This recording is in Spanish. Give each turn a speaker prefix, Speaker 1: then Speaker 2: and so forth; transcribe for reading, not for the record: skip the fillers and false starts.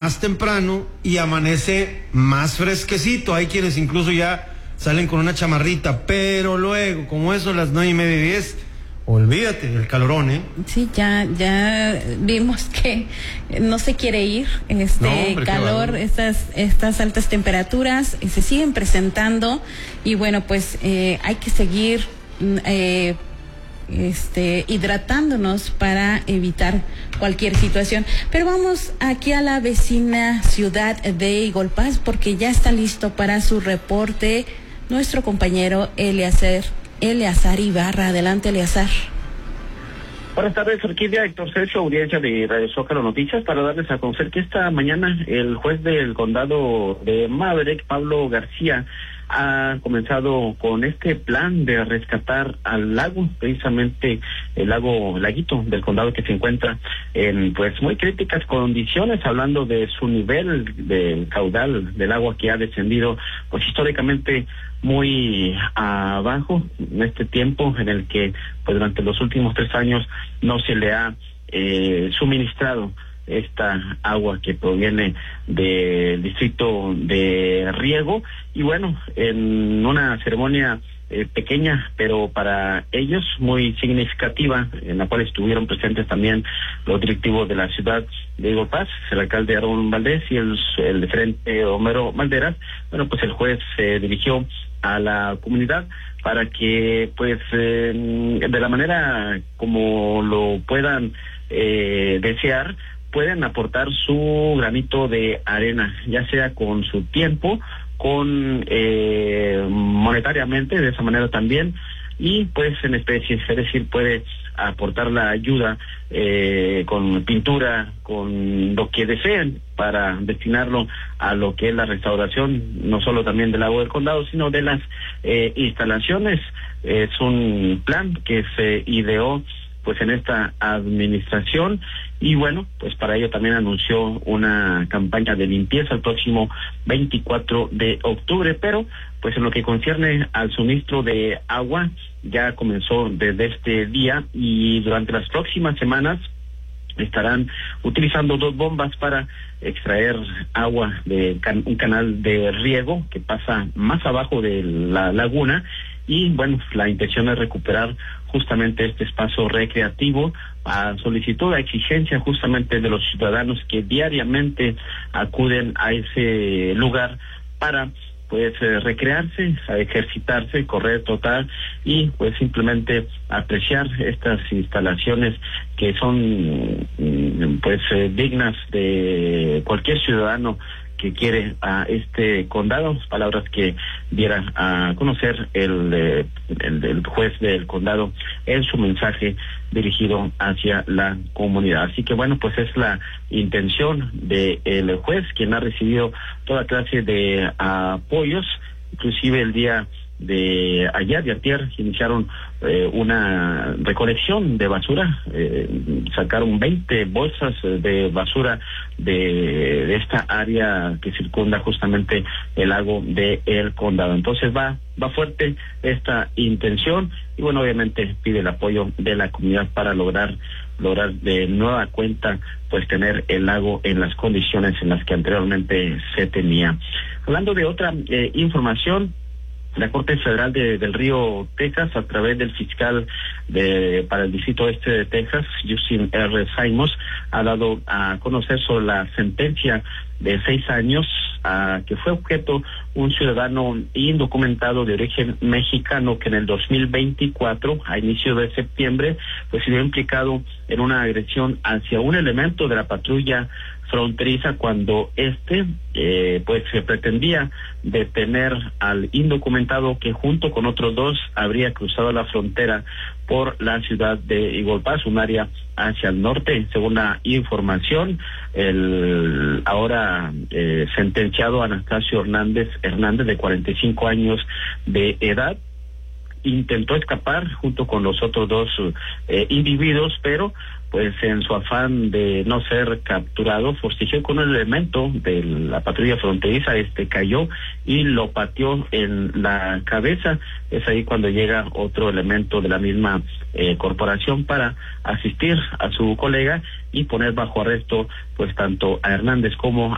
Speaker 1: más temprano y amanece más fresquecito. Hay quienes incluso ya salen con una chamarrita, pero luego, como eso, las 9:30, 10, olvídate, el calorón, ¿eh?
Speaker 2: Sí, ya vimos que no se quiere ir,
Speaker 1: hombre,
Speaker 2: calor, estas altas temperaturas se siguen presentando y bueno, pues hay que seguir hidratándonos para evitar cualquier situación. Pero vamos aquí a la vecina ciudad de Eagle Pass porque ya está listo para su reporte nuestro compañero Eleazar Ibarra. Adelante, Eleazar.
Speaker 3: Buenas tardes, Orquídea, Héctor Sergio, audiencia de Radio Zócalo Noticias, para darles a conocer que esta mañana el juez del condado de Maverick, Pablo García, ha comenzado con este plan de rescatar al lago, precisamente el laguito del condado que se encuentra en pues muy críticas condiciones, hablando de su nivel del caudal del agua que ha descendido pues históricamente muy abajo en este tiempo en el que pues durante los últimos 3 años no se le ha suministrado esta agua que proviene del distrito de riego. Y bueno, en una ceremonia pequeña, pero para ellos muy significativa, en la cual estuvieron presentes también los directivos de la ciudad de Eagle Pass, el alcalde Aarón Valdés y el referente Homero Valderas. Bueno, pues el juez se dirigió a la comunidad para que pues de la manera como lo puedan desear, pueden aportar su granito de arena, ya sea con su tiempo, con monetariamente, de esa manera también, y pues en especie, es decir, puede aportar la ayuda con pintura, con lo que deseen, para destinarlo a lo que es la restauración, no solo también del lago del condado, sino de las instalaciones. Es un plan que se ideó pues en esta administración, y bueno, pues para ello también anunció una campaña de limpieza el próximo 24 de octubre, pero pues en lo que concierne al suministro de agua, ya comenzó desde este día y durante las próximas semanas estarán utilizando 2 bombas para extraer agua de un canal de riego que pasa más abajo de la laguna. Y bueno, la intención es recuperar justamente este espacio recreativo a solicitud, a exigencia justamente de los ciudadanos que diariamente acuden a ese lugar para pues recrearse, a ejercitarse, correr total y pues simplemente apreciar estas instalaciones que son pues dignas de cualquier ciudadano que quiere a este condado, palabras que diera a conocer el juez del condado en su mensaje dirigido hacia la comunidad. Así que bueno, pues es la intención del juez, quien ha recibido toda clase de apoyos, inclusive el día de ayer, de antier, iniciaron una recolección de basura, sacaron 20 bolsas de basura de esta área que circunda justamente el lago de El Condado. Entonces va fuerte esta intención y bueno, obviamente pide el apoyo de la comunidad para lograr de nueva cuenta pues tener el lago en las condiciones en las que anteriormente se tenía. Hablando de otra información, la Corte Federal del Río, Texas, a través del fiscal para el Distrito Este de Texas, Justin R. Simons, ha dado a conocer sobre la sentencia de 6 años a que fue objeto un ciudadano indocumentado de origen mexicano que en el 2024, a inicio de septiembre, pues se vio implicado en una agresión hacia un elemento de la patrulla fronteriza cuando pues se pretendía detener al indocumentado que junto con otros 2 habría cruzado la frontera por la ciudad de Eagle Pass, un área hacia el norte. Según la información, el ahora sentenciado Anastasio Hernández, de 45 años de edad, intentó escapar junto con los otros 2 individuos, pero pues en su afán de no ser capturado, forcejeó con un elemento de la patrulla fronteriza, cayó y lo pateó en la cabeza. Es ahí cuando llega otro elemento de la misma corporación para asistir a su colega y poner bajo arresto pues tanto a Hernández como